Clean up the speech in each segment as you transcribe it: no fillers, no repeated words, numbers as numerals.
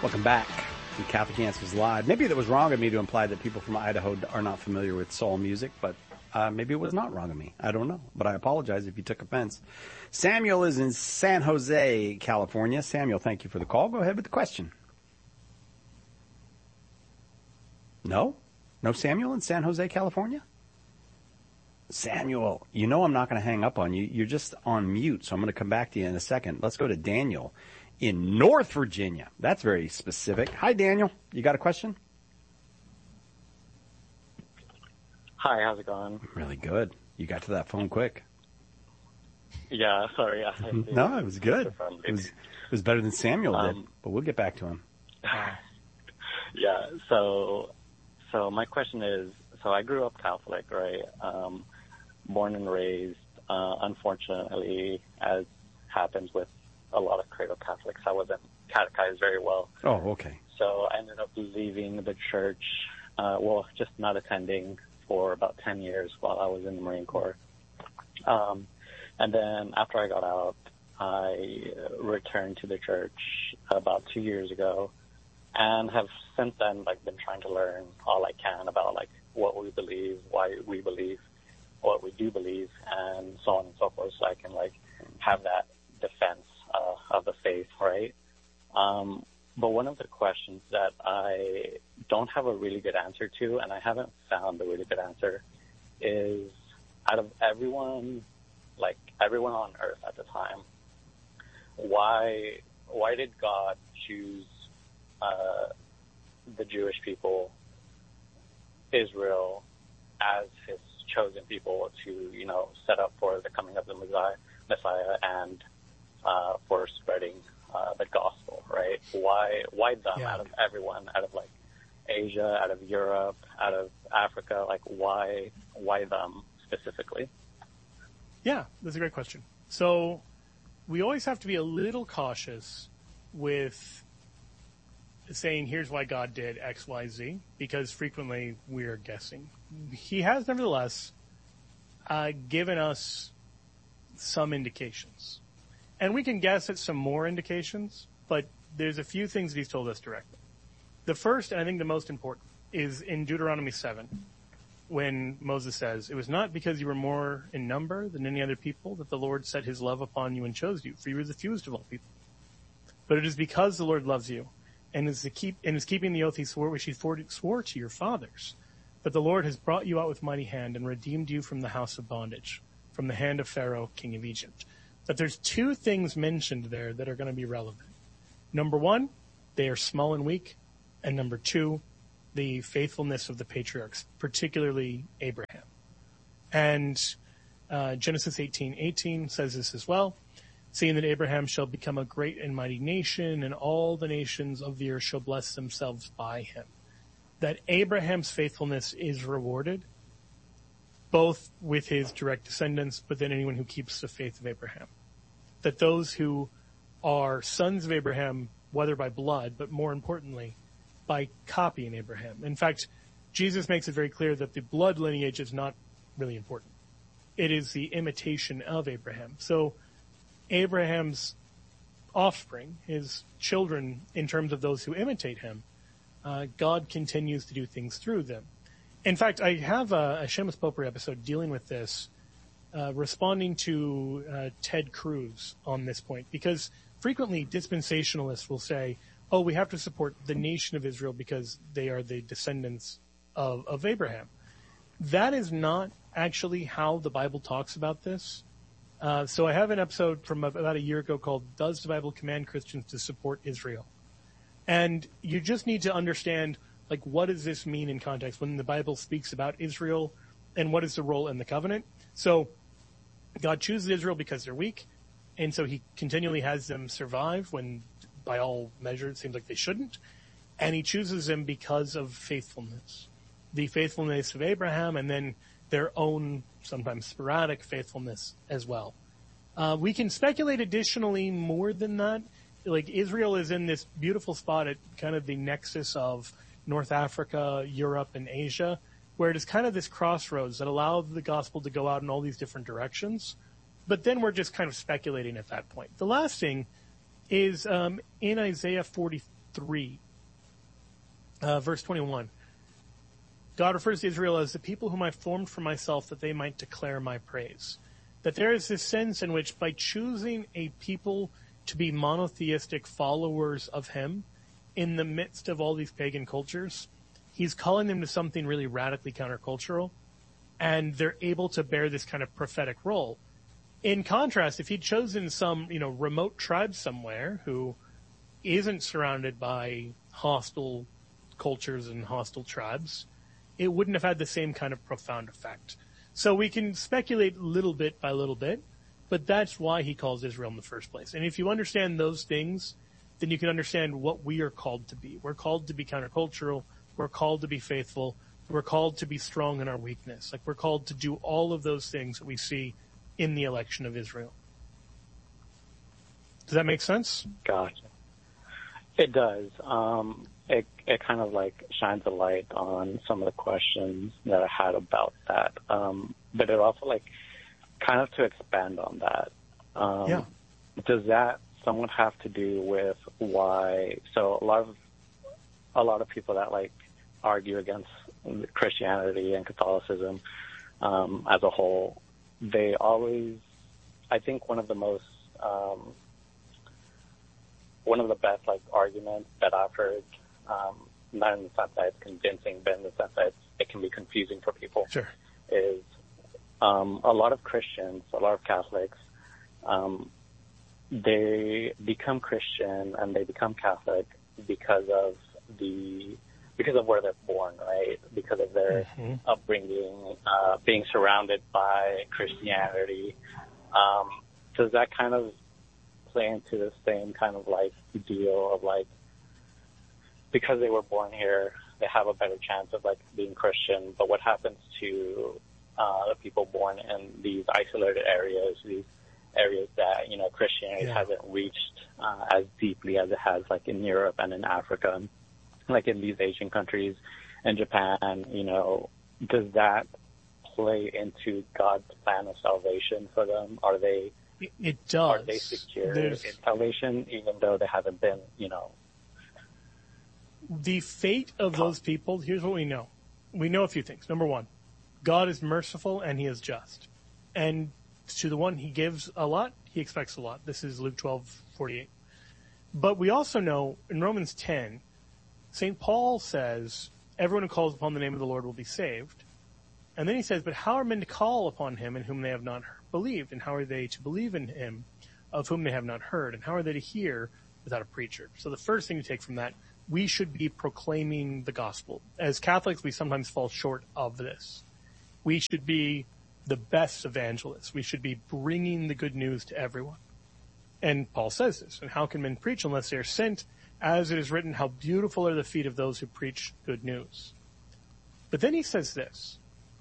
Welcome back to Catholic Answers Live. Maybe that was wrong of me to imply that people from Idaho are not familiar with soul music, but maybe it was not wrong of me. I don't know, but I apologize if you took offense. Samuel is in San Jose, California. Samuel, thank you for the call. Go ahead with the question. No? No Samuel in San Jose, California? Samuel, you know I'm not going to hang up on you. You're just on mute, so I'm going to come back to you in a second. Let's go to Daniel in North Virginia. That's very specific. Hi, Daniel. You got a question? Hi, how's it going? Really good. You got to that phone quick. Yeah, sorry. No, it was good. It was better than Samuel did, but we'll get back to him. Yeah, so my question is, so I grew up Catholic, right? Born and raised. Unfortunately, as happens with a lot of cradle Catholics, I wasn't catechized very well. Oh, okay. So I ended up leaving the church, just not attending for about 10 years while I was in the Marine Corps. And then after I got out, I returned to the church about 2 years ago and have since then been trying to learn all I can about what we believe, why we believe what we do believe, and so on and so forth, so I can have that defense of the faith, right? But one of the questions that I don't have a really good answer to, and I haven't found a really good answer, is out of everyone on earth at the time, why did God choose the Jewish people, Israel, as his chosen people to, set up for the coming of the Messiah and for spreading the gospel, right? Why them out of everyone, out of Asia, out of Europe, out of Africa? Why them specifically? Yeah, that's a great question. So we always have to be a little cautious with saying, here's why God did X, Y, Z, because frequently we're guessing. He has, nevertheless, given us some indications. And we can guess at some more indications, but there's a few things that he's told us directly. The first, and I think the most important, is in Deuteronomy 7, when Moses says, "It was not because you were more in number than any other people that the Lord set his love upon you and chose you, for you were the fewest of all people. But it is because the Lord loves you and is keeping the oath he swore, which he swore to your fathers. But the Lord has brought you out with mighty hand and redeemed you from the house of bondage, from the hand of Pharaoh, king of Egypt." But there's two things mentioned there that are going to be relevant. Number one, they are small and weak. And number two, the faithfulness of the patriarchs, particularly Abraham. And Genesis 18:18 says this as well, "Seeing that Abraham shall become a great and mighty nation, and all the nations of the earth shall bless themselves by him." That Abraham's faithfulness is rewarded, both with his direct descendants, but then anyone who keeps the faith of Abraham. That those who are sons of Abraham, whether by blood, but more importantly, by copying Abraham. In fact, Jesus makes it very clear that the blood lineage is not really important. It is the imitation of Abraham. So Abraham's offspring, his children, in terms of those who imitate him, God continues to do things through them. In fact, I have a Seamus Potpourri episode dealing with this, responding to Ted Cruz on this point, because frequently dispensationalists will say, oh, we have to support the nation of Israel because they are the descendants of Abraham. That is not actually how the Bible talks about this. So I have an episode from about a year ago called "Does the Bible Command Christians to Support Israel?" And you just need to understand, what does this mean in context when the Bible speaks about Israel, and what is the role in the covenant? So God chooses Israel because they're weak, and so he continually has them survive when, by all measures, it seems like they shouldn't. And he chooses them because of faithfulness. The faithfulness of Abraham, and then their own, sometimes sporadic, faithfulness as well. We can speculate additionally more than that. Israel is in this beautiful spot at kind of the nexus of North Africa, Europe, and Asia, where it is kind of this crossroads that allow the gospel to go out in all these different directions. But then we're just kind of speculating at that point. The last thing is in Isaiah 40, 3, verse 21. God refers to Israel as the people whom I formed for myself that they might declare my praise. That there is this sense in which by choosing a people to be monotheistic followers of him in the midst of all these pagan cultures, he's calling them to something really radically countercultural, and they're able to bear this kind of prophetic role. In contrast, if he'd chosen some, remote tribe somewhere who isn't surrounded by hostile cultures and hostile tribes, it wouldn't have had the same kind of profound effect. So we can speculate little bit by little bit, but that's why he calls Israel in the first place. And if you understand those things, then you can understand what we are called to be. We're called to be countercultural. We're called to be faithful. We're called to be strong in our weakness. Like, we're called to do all of those things that we see in the election of Israel. Does that make sense? Gotcha. It does. It kind of like shines a light on some of the questions that I had about that. But it also like kind of to expand on that. Does that somewhat have to do with why? So a lot of people that like argue against Christianity and Catholicism as a whole, they always, I think one of the best like arguments that I've heard, not in the sense that it's convincing, but in the sense that it can be confusing for people, sure, is a lot of Christians, a lot of Catholics, they become Christian and they become Catholic because of where they're born, right? Because of their upbringing, being surrounded by Christianity. Does that kind of play into the same kind of like deal of like, because they were born here, they have a better chance of like being Christian, but what happens to the people born in these isolated areas, these areas that, Christianity hasn't reached as deeply as it has like in Europe and in Africa, like in these Asian countries and Japan, does that play into God's plan of salvation for them? Are they It does. Are they secure in salvation, even though they haven't been, The fate of those people, here's what we know. We know a few things. Number one, God is merciful and he is just. And to the one he gives a lot, he expects a lot. This is Luke 12:48. But we also know in Romans 10, St. Paul says, everyone who calls upon the name of the Lord will be saved. And then he says, but how are men to call upon him in whom they have not believed? And how are they to believe in him of whom they have not heard? And how are they to hear without a preacher? So the first thing to take from that, we should be proclaiming the gospel. As Catholics, we sometimes fall short of this. We should be the best evangelists. We should be bringing the good news to everyone. And Paul says this. And how can men preach unless they are sent? As it is written, how beautiful are the feet of those who preach good news. But then he says this.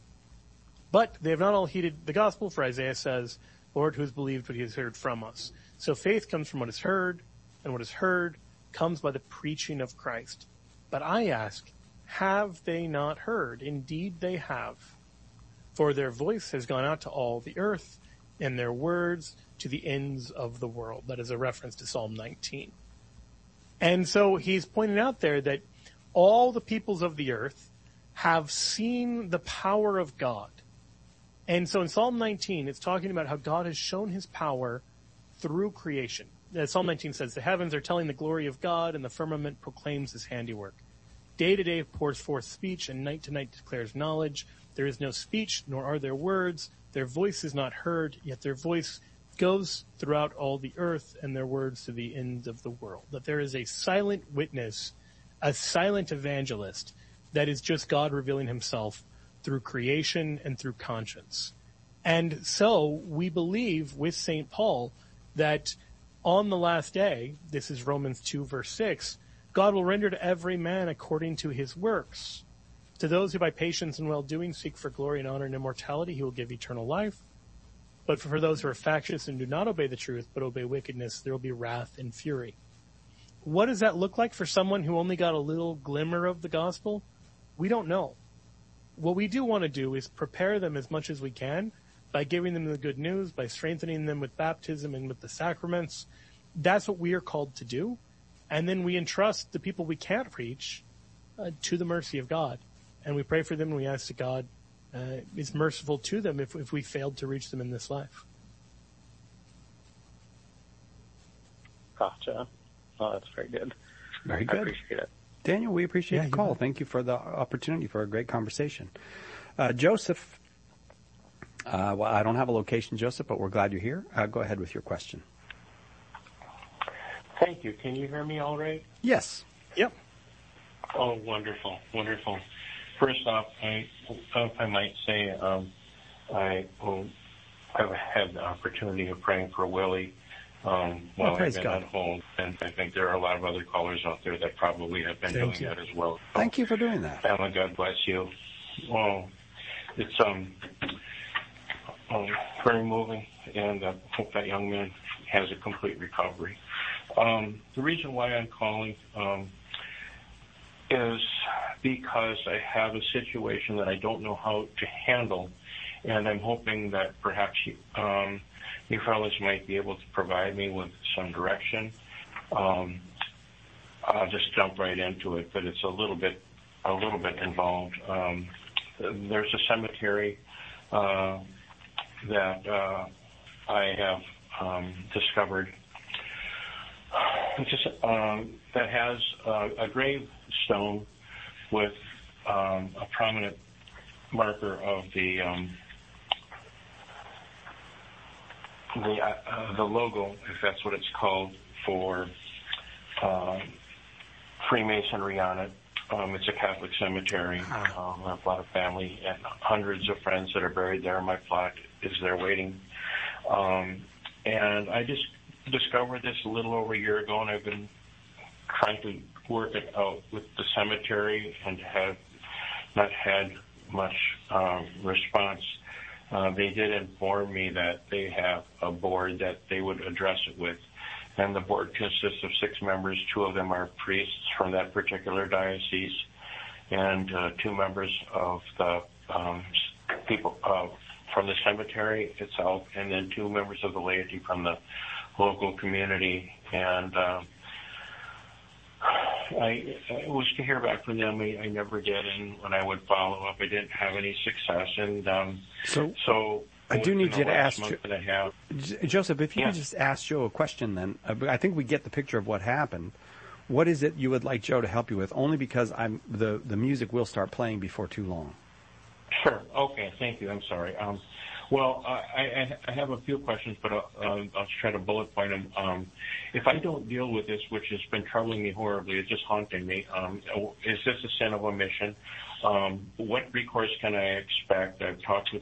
But they have not all heeded the gospel, for Isaiah says, Lord, who has believed what he has heard from us? So faith comes from what is heard, and what is heard comes by the preaching of Christ. But I ask, have they not heard? Indeed they have. For their voice has gone out to all the earth, and their words to the ends of the world. That is a reference to Psalm 19. And so he's pointing out there that all the peoples of the earth have seen the power of God. And so in Psalm 19, it's talking about how God has shown his power through creation. As Psalm 19 says, the heavens are telling the glory of God, and the firmament proclaims his handiwork. Day to day pours forth speech, and night to night declares knowledge. There is no speech, nor are there words. Their voice is not heard, yet their voice goes throughout all the earth, and their words to the ends of the world. That there is a silent witness, a silent evangelist, that is just God revealing himself through creation and through conscience. And so we believe with St. Paul that on the last day, this is Romans 2 verse 6, God will render to every man according to his works. To those who by patience and well-doing seek for glory and honor and immortality, he will give eternal life. But for those who are factious and do not obey the truth, but obey wickedness, there will be wrath and fury. What does that look like for someone who only got a little glimmer of the gospel? We don't know. What we do want to do is prepare them as much as we can by giving them the good news, by strengthening them with baptism and with the sacraments. That's what we are called to do. And then we entrust the people we can't reach to the mercy of God. And we pray for them, and we ask that God is merciful to them if we failed to reach them in this life. Gotcha. Oh, that's very good. Very good. I appreciate it. Daniel, we appreciate the call. Thank you for the opportunity for a great conversation. Joseph, well, I don't have a location, Joseph, but we're glad you're here. Go ahead with your question. Thank you. Can you hear me all right? Yes. Yep. Oh, wonderful, wonderful. First off, if I might say, I've had the opportunity of praying for Willie while I've been on hold, and I think there are a lot of other callers out there that probably have been doing that as well. Thank you for doing that. Family, God bless you. Well, it's very moving, and I hope that young man has a complete recovery. The reason why I'm calling is because I have a situation that I don't know how to handle, and I'm hoping that perhaps you fellas might be able to provide me with some direction. I'll just jump right into it, but it's a little bit involved. There's a cemetery that I have discovered that has a gravestone with a prominent marker of the logo, if that's what it's called, for Freemasonry on it. It's a Catholic cemetery. I have a lot of family and hundreds of friends that are buried there. My plot is there waiting. And I just discovered this a little over a year ago, and I've been trying to work it out with the cemetery and have not had much response. They did inform me that they have a board that they would address it with, and the board consists of 6 members. 2 of them are priests from that particular diocese, and 2 members of the people from the cemetery itself, and then 2 members of the laity from the local community. And I was to hear back from them. I never did, and when I would follow up, I didn't have any success. And so I do need you to ask Joseph, if you could just ask Joe a question then. I think we get the picture of what happened. What is it you would like Joe to help you with? Only because the music will start playing before too long. Sure. Okay. Thank you. I'm sorry. Well, I have a few questions, but I'll try to bullet point them. If I don't deal with this, which has been troubling me horribly, it's just haunting me, is this a sin of omission? What recourse can I expect? I've talked with